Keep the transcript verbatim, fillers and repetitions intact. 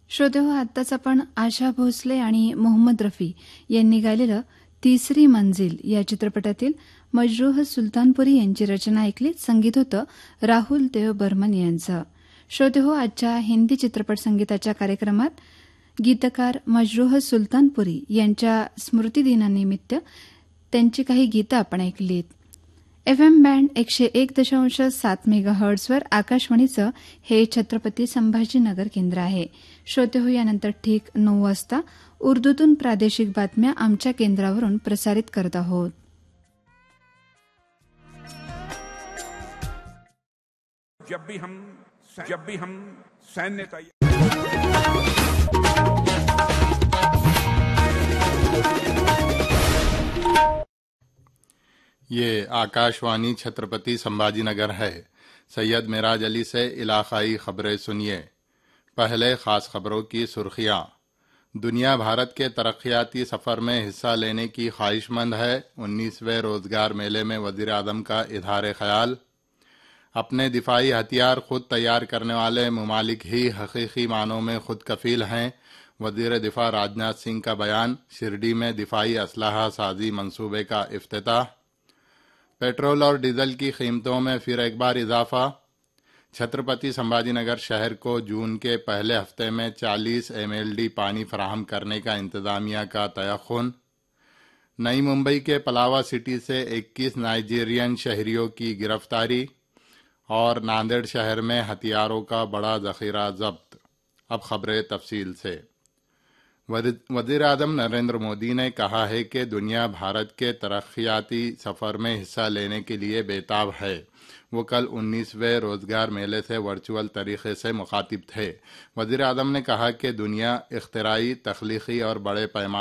श्रोते हो, आत्ताच आपण आशा भोसले आणि मोहम्मद रफी यांनी गायलेलं तिसरी मंजिल या चित्रपटातील मजरूह सुलतानपुरी यांची रचना ऐकली. संगीत होतं राहुल देव बर्मन यांचं. श्रोते हो, आजच्या हिंदी चित्रपट संगीताच्या कार्यक्रमात गीतकार मजरूह सुलतानपुरी यांच्या स्मृतिदिनानिमित्त त्यांची काही गीतं आपण ऐकलीत. एफ एम बँड एकशे एक दशांश सात मेगा हर्ट्झवर आकाशवाणीचं हे छत्रपती संभाजीनगर केंद्र आहे. श्रोते हो, यानंतर ठीक नऊ वाजता उर्दूतून प्रादेशिक बातम्या आमच्या केंद्रावरून प्रसारित करत आहोत. जब भी हम जब भी हम सैन्य ये आकाशवाणी छत्रपति संभाजीनगर है. सैयद मिराज अली से इलाकाई खबरें सुनिए. पहले खास खबरों की सुर्खियां. दुनिया भारत के तरक्याती सफर में हिस्सा लेने की ख्वाहिशमंद है. उन्नीसवें रोजगार मेले में वजीर आजम का इजहार ख्याल. अपने दिफाई हथियार खुद तैयार करने वाले ममालिक ही हकीकी मानों में खुद कफील हैं. वजीर दिफा राजनाथ सिंह का बयान. शिरडी में दिफाई असलहा साजी मंसूबे का इफ्तिताह. पेट्रोल और डीजल की कीमतों में फिर एक बार इजाफा. छत्रपति संभाजीनगर शहर को जून के पहले हफ्ते में चालीस एमएलडी पानी फराहम करने का इंतजामिया का तयख्खुन. नई मुंबई के पलावा सिटी से इक्कीस नाइजीरियन शहरियों की गिरफ्तारी. और नांदेड़ शहर में हथियारों का बड़ा जखीरा जब्त. अब खबरें तफसील से. वज़ीर आज़म नरेंद्र मोदी ने कहा है कि दुनिया भारत के तरक्याती सफ़र में हिस्सा लेने के लिए बेताब है. वो कल उन्नीसवें रोजगार मेले से वर्चुअल तरीके से मुखातिब थे. वज़ीर आज़म ने कहा कि दुनिया इख्तिराई, तख्लीकी और बड़े पैमाने